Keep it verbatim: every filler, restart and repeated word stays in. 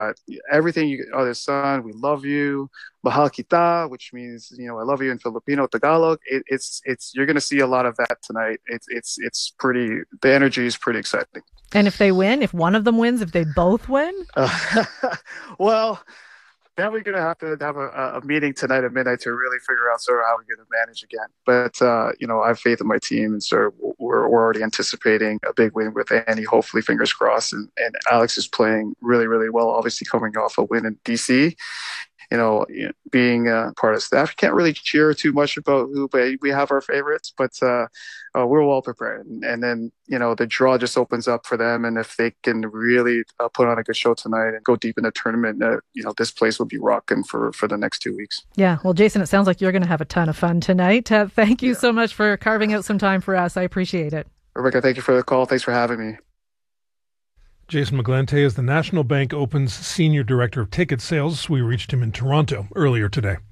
everything you other son, we love you. Mahal kita, which means, you know, I love you in Filipino, Tagalog. It, it's it's you're gonna see a lot of that tonight. It's it's it's pretty. The energy is pretty exciting. And if they win, if one of them wins, if they both win, uh, well, then we're gonna have to have a, a meeting tonight at midnight to really figure out sort of how we're gonna manage again. But uh, you know, I have faith in my team, and so we're we're already anticipating a big win with Annie. Hopefully, fingers crossed. And, and Alex is playing really, really well. Obviously, coming off a win in D C. You know, being uh, part of staff, you can't really cheer too much about who, but we have our favorites. But uh, uh, we're well prepared, and, and then you know the draw just opens up for them. And if they can really uh, put on a good show tonight and go deep in the tournament, uh, you know this place will be rocking for for the next two weeks. Yeah, well, Jason, it sounds like you're going to have a ton of fun tonight. Uh, thank you yeah. so much for carving out some time for us. I appreciate it. Rebecca, thank you for the call. Thanks for having me. Jason McGlante is the National Bank Open's Senior Director of Ticket Sales. We reached him in Toronto earlier today.